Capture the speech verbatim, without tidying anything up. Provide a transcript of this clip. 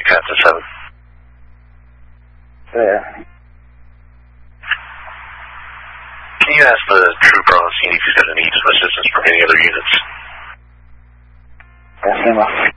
Captain seven. Yeah. Can you ask the trooper on the scene if he's going to need some assistance from any other units? Yes,